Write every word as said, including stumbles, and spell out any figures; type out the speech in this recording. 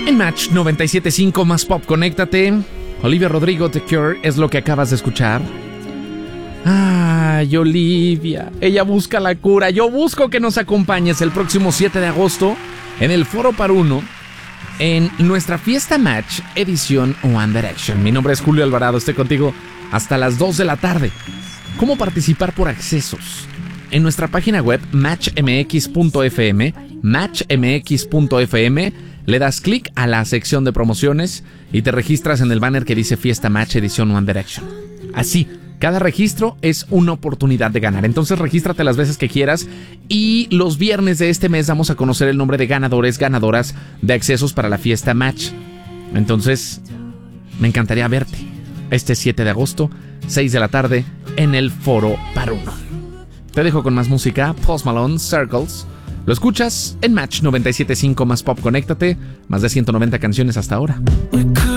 En Match noventa y siete punto cinco más pop, conéctate. Olivia Rodrigo, The Cure, es lo que acabas de escuchar. Ay, Olivia, ella busca la cura. Yo busco que nos acompañes el próximo siete de agosto en el Foro Par Uno, en nuestra fiesta Match edición One Direction. Mi nombre es Julio Alvarado, estoy contigo hasta las dos de la tarde. ¿Cómo participar por accesos? En nuestra página web match m x punto f m, match m x punto f m, le das clic a la sección de promociones y te registras en el banner que dice Fiesta Match edición One Direction. Así, cada registro es una oportunidad de ganar. Entonces regístrate las veces que quieras y los viernes de este mes vamos a conocer el nombre de ganadores, ganadoras de accesos para la Fiesta Match. Entonces, me encantaría verte este siete de agosto, seis de la tarde, en el Foro Par Uno. Te dejo con más música. Post Malone, Circles. Lo escuchas en Match noventa y siete punto cinco más pop, conéctate. Más de ciento noventa canciones hasta ahora.